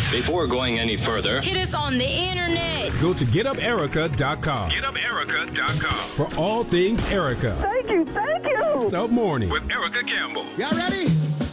Before going any further, hit us on the internet. Go to GetUpErica.com. GetUpErica.com. For all things Erica. Thank you. Up morning. With Erica Campbell. Y'all ready?